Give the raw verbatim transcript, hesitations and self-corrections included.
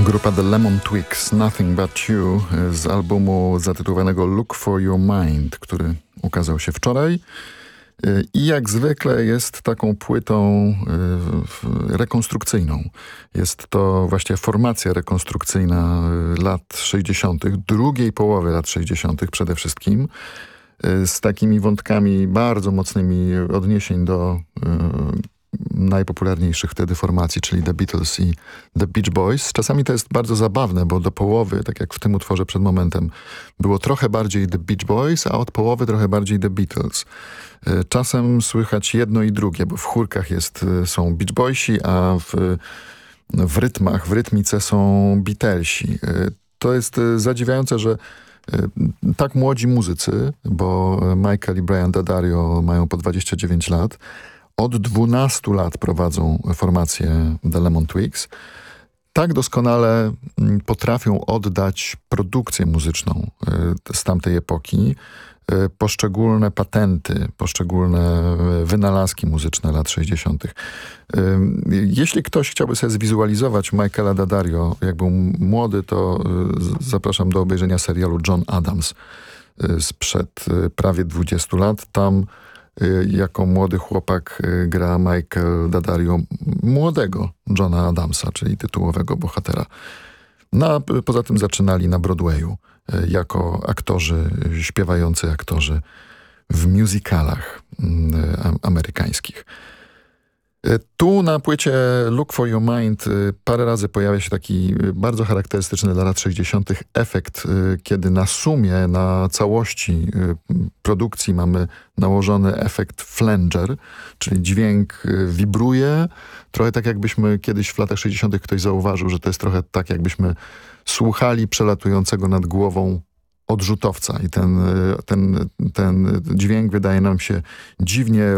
Grupa The Lemon Twigs, Nothing But You z albumu zatytułowanego Look For Your Mind, który ukazał się wczoraj i jak zwykle jest taką płytą rekonstrukcyjną. Jest to właśnie formacja rekonstrukcyjna lat sześćdziesiątych, drugiej połowy lat sześćdziesiątych przede wszystkim, z takimi wątkami bardzo mocnymi odniesień do najpopularniejszych wtedy formacji, czyli The Beatles i The Beach Boys. Czasami to jest bardzo zabawne, bo do połowy, tak jak w tym utworze przed momentem, było trochę bardziej The Beach Boys, a od połowy trochę bardziej The Beatles. Czasem słychać jedno i drugie, bo w chórkach jest, są Beach Boysi, a w, w rytmach, w rytmice są Beatlesi. To jest zadziwiające, że tak młodzi muzycy, bo Michael i Brian Daddario mają po dwadzieścia dziewięć lat, od dwunastu lat prowadzą formację The Lemon Twigs. Tak doskonale potrafią oddać produkcję muzyczną z tamtej epoki, poszczególne patenty, poszczególne wynalazki muzyczne lat sześćdziesiątych. Jeśli ktoś chciałby sobie zwizualizować Michaela Daddario, jak był młody, to zapraszam do obejrzenia serialu John Adams sprzed prawie dwudziestu lat. Tam jako młody chłopak gra Michael Daddario młodego Johna Adamsa, czyli tytułowego bohatera. No a poza tym zaczynali na Broadwayu jako aktorzy, śpiewający aktorzy w musicalach amerykańskich. Tu na płycie Look For Your Mind parę razy pojawia się taki bardzo charakterystyczny dla lat sześćdziesiątych efekt, kiedy na sumie, na całości produkcji mamy nałożony efekt flanger, czyli dźwięk wibruje, trochę tak jakbyśmy kiedyś w latach sześćdziesiątych ktoś zauważył, że to jest trochę tak jakbyśmy słuchali przelatującego nad głową odrzutowca i ten, ten, ten dźwięk wydaje nam się dziwnie